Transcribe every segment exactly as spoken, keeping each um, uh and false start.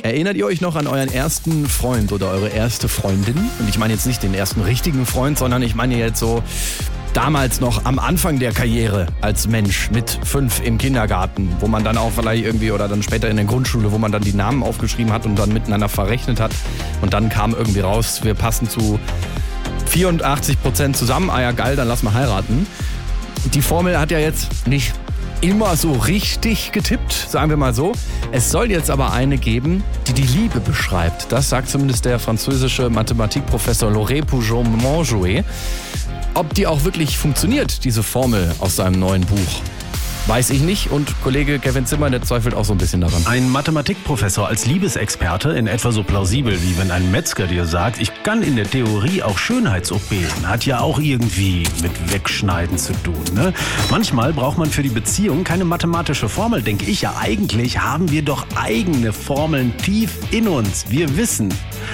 Erinnert ihr euch noch an euren ersten Freund oder eure erste Freundin? Und ich meine jetzt nicht den ersten richtigen Freund, sondern ich meine jetzt so damals noch am Anfang der Karriere als Mensch mit fünf im Kindergarten, wo man dann auch vielleicht irgendwie oder dann später in der Grundschule, wo man dann die Namen aufgeschrieben hat und dann miteinander verrechnet hat. Und dann kam irgendwie raus, wir passen zu vierundachtzig Prozent zusammen. Ah ja, geil, dann lass mal heiraten. Die Formel hat ja jetzt nicht immer so richtig getippt, sagen wir mal so. Es soll jetzt aber eine geben, die die Liebe beschreibt. Das sagt zumindest der französische Mathematikprofessor Laurent Poujon-Montjouet. Ob die auch wirklich funktioniert, diese Formel aus seinem neuen Buch, weiß ich nicht. Und Kollege Kevin Zimmer, der zweifelt auch so ein bisschen daran. Ein Mathematikprofessor als Liebesexperte, in etwa so plausibel, wie wenn ein Metzger dir sagt, ich kann in der Theorie auch Schönheits-O Ps. Hat ja auch irgendwie mit Wegschneiden zu tun, ne? Manchmal braucht man für die Beziehung keine mathematische Formel, denke ich ja. Eigentlich haben wir doch eigene Formeln tief in uns. Wir wissen,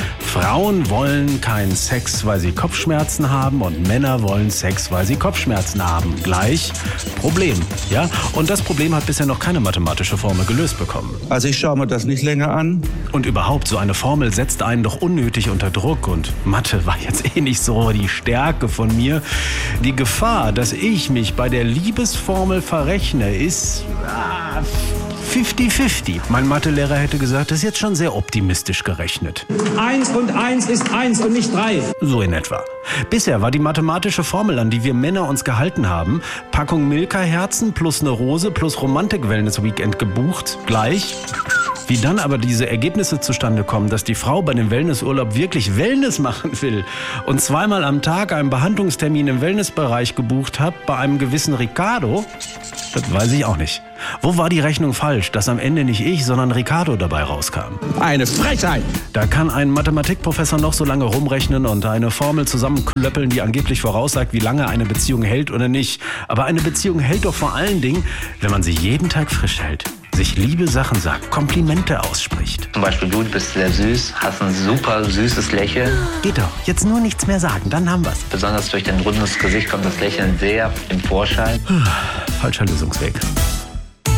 Frauen wollen keinen Sex, weil sie Kopfschmerzen haben, und Männer wollen Sex, weil sie Kopfschmerzen haben. Gleich Problem, ja? Und das Problem hat bisher noch keine mathematische Formel gelöst bekommen. Also ich schaue mir das nicht länger an. Und überhaupt, so eine Formel setzt einen doch unnötig unter Druck. Und Mathe war jetzt eh nicht so die Stärke von mir. Die Gefahr, dass ich mich bei der Liebesformel verrechne, ist ah, fünfzig fünfzig. Mein Mathelehrer hätte gesagt, das ist jetzt schon sehr optimistisch gerechnet. Eins und eins ist eins und nicht drei. So in etwa. Bisher war die mathematische Formel, an die wir Männer uns gehalten haben, Packung Milka-Herzen plus eine Rose plus Romantik-Wellness-Weekend gebucht, gleich. Wie dann aber diese Ergebnisse zustande kommen, dass die Frau bei dem Wellnessurlaub wirklich Wellness machen will und zweimal am Tag einen Behandlungstermin im Wellnessbereich gebucht hat bei einem gewissen Ricardo, das weiß ich auch nicht. Wo war die Rechnung falsch, dass am Ende nicht ich, sondern Ricardo dabei rauskam? Eine Frechheit! Da kann ein Mathematikprofessor noch so lange rumrechnen und eine Formel zusammenklöppeln, die angeblich voraussagt, wie lange eine Beziehung hält oder nicht. Aber eine Beziehung hält doch vor allen Dingen, wenn man sie jeden Tag frisch hält, sich liebe Sachen sagt, Komplimente ausspricht. Zum Beispiel, du bist sehr süß, hast ein super süßes Lächeln. Geht doch, jetzt nur nichts mehr sagen, dann haben wir's. Besonders durch dein rundes Gesicht kommt das Lächeln sehr im Vorschein. Falscher Lösungsweg.